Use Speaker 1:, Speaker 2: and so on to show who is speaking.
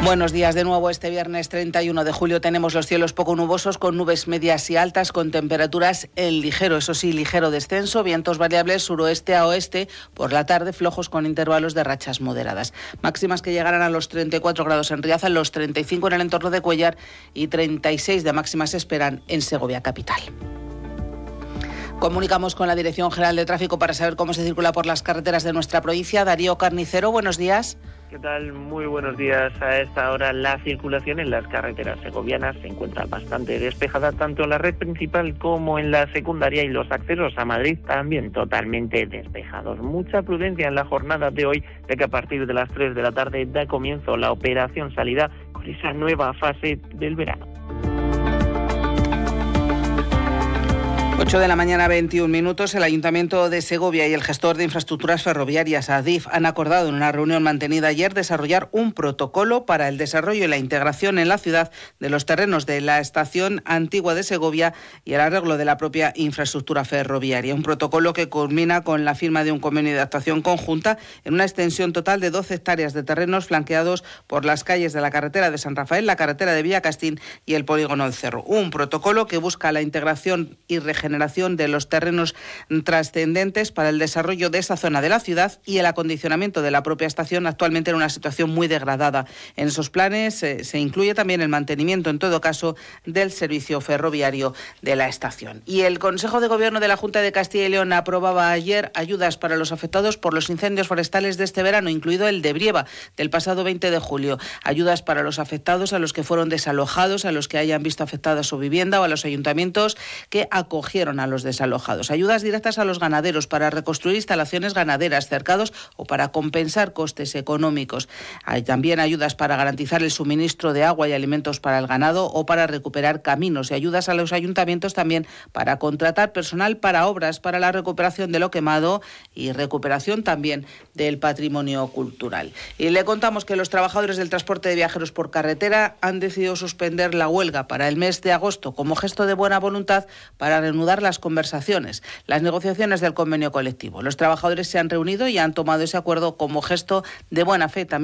Speaker 1: Buenos días de nuevo. Este viernes 31 de julio tenemos los cielos poco nubosos con nubes medias y altas con temperaturas en ligero, eso sí, ligero descenso, vientos variables suroeste a oeste, por la tarde flojos con intervalos de rachas moderadas. Máximas que llegarán a los 34 grados en Riaza, los 35 en el entorno de Cuéllar y 36 de máximas se esperan en Segovia capital. Comunicamos con la Dirección General de Tráfico para saber cómo se circula por las carreteras de nuestra provincia. Darío Carnicero, buenos días.
Speaker 2: ¿Qué tal? Muy buenos días. A esta hora la circulación en las carreteras segovianas se encuentra bastante despejada, tanto en la red principal como en la secundaria, y los accesos a Madrid también totalmente despejados. Mucha prudencia en la jornada de hoy, ya que a partir de las 3 de la tarde da comienzo la operación salida con esa nueva fase del verano.
Speaker 1: 8 de la mañana, 21 minutos. El Ayuntamiento de Segovia y el gestor de infraestructuras ferroviarias, ADIF, han acordado en una reunión mantenida ayer desarrollar un protocolo para el desarrollo y la integración en la ciudad de los terrenos de la estación antigua de Segovia y el arreglo de la propia infraestructura ferroviaria. Un protocolo que culmina con la firma de un convenio de actuación conjunta en una extensión total de 12 hectáreas de terrenos flanqueados por las calles de la carretera de San Rafael, la carretera de Villacastín y el polígono del Cerro. Un protocolo que busca la integración y regeneración de los terrenos trascendentes para el desarrollo de esa zona de la ciudad y el acondicionamiento de la propia estación, actualmente en una situación muy degradada. En esos planes se incluye también el mantenimiento, en todo caso, del servicio ferroviario de la estación. Y el Consejo de Gobierno de la Junta de Castilla y León aprobaba ayer ayudas para los afectados por los incendios forestales de este verano, incluido el de Brieva, del pasado 20 de julio. Ayudas para los afectados, a los que fueron desalojados, a los que hayan visto afectada su vivienda o a los ayuntamientos que acogieron a los desalojados. Ayudas directas a los ganaderos para reconstruir instalaciones ganaderas, cercados o para compensar costes económicos. Hay también ayudas para garantizar el suministro de agua y alimentos para el ganado o para recuperar caminos, y ayudas a los ayuntamientos también para contratar personal para obras para la recuperación de lo quemado y recuperación también del patrimonio cultural. Y le contamos que los trabajadores del transporte de viajeros por carretera han decidido suspender la huelga para el mes de agosto como gesto de buena voluntad para reanudar las conversaciones, las negociaciones del convenio colectivo. Los trabajadores se han reunido y han tomado ese acuerdo como gesto de buena fe también